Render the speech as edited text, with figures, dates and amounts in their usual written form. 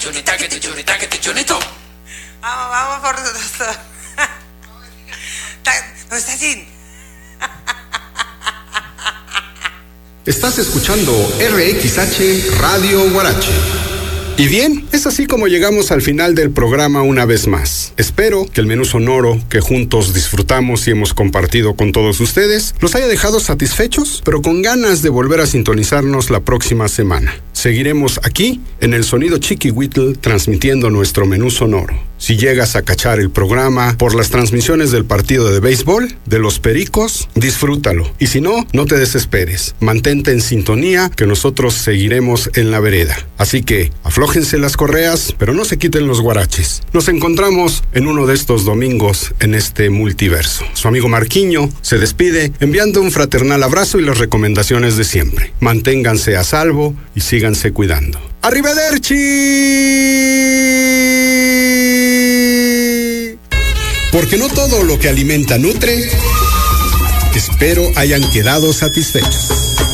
Vamos por todo. ¿Dónde está Jin? Estás escuchando RXH Radio Huarache. Y bien, es así como llegamos al final del programa una vez más. Espero que el menú sonoro que juntos disfrutamos y hemos compartido con todos ustedes los haya dejado satisfechos, pero con ganas de volver a sintonizarnos la próxima semana. Seguiremos aquí en el Sonido Chiquihuitl transmitiendo nuestro menú sonoro. Si llegas a cachar el programa por las transmisiones del partido de béisbol, de los Pericos, disfrútalo. Y si no, no te desesperes. Mantente en sintonía que nosotros seguiremos en la vereda. Así que aflójense las correas, pero no se quiten los guaraches. Nos encontramos en uno de estos domingos en este multiverso. Su amigo Marquiño se despide enviando un fraternal abrazo y las recomendaciones de siempre. Manténganse a salvo y síganse cuidando. ¡Arrivederci! Porque no todo lo que alimenta nutre. Espero hayan quedado satisfechos.